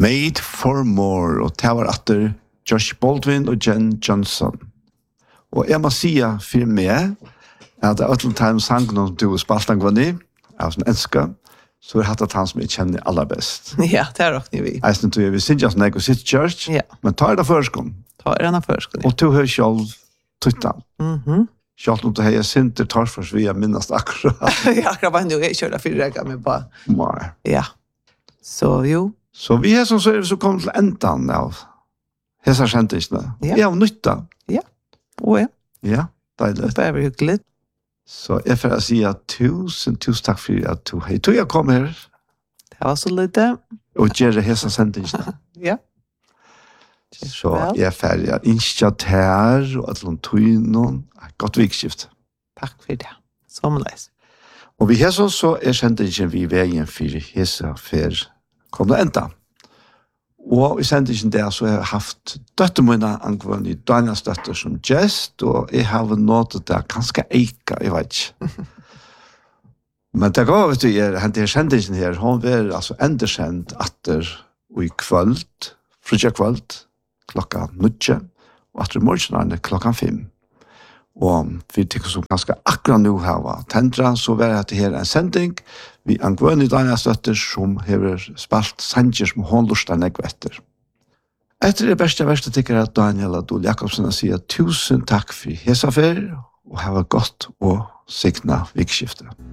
Made for More, og det var atter Josh Baldwin og Jen Johnson. Og jeg må si for meg at det er et time sang når du spalte en gvann i, jeg som elsker, så er det han som jeg kjenner aller best. Ja, det er råkning vi. Jeg synes vi synes jeg som jeg går sitt church, men tar det førskånd. Tar det førskånd, Og du hører selv tuttan. Selv om du har sinter tar først vi har minnast akkurat. Ja, akkurat var jeg kjørte 4 rekker med bare. Nei. Ja. Så jo. Så vi er som så kommet til endan av hesa kjentisene. Ja, og nytta. Ja. Ja. Ja, deilig. Det er bare hyggelig. Så jeg får si tusen takk for at du hei. Du kom her. Det var så lite. Og gjør hesa kjentisene. Ja. Så jeg får innskja her og at noen tøynen. Godt vikskift. Takk for det. Sommerleis. Og vi hesa så kjentisen vi veien for hesa for kom det enda. Og i sendingen der så har jeg haft døttermøyne angående i Daniels døtter som gest, og jeg har nåttet det ganske eika, jeg vet ikke. Men det går, vet du, den sendingen her, hun var altså endersendt atter og i kvöld, frutja kvöld, klokka 9, og atter morgenarne klokka 5. Og vi tykker som ganske akkurat nå her var tendra, så var det her en sending vi angående i Daniels døtter som har spalt sanger som hun lustar negv etter. Etter det beste tykker at Daniel Adol Jakobsen sier 1000 takk for hesa fer, og ha godt og signa vikskiftet.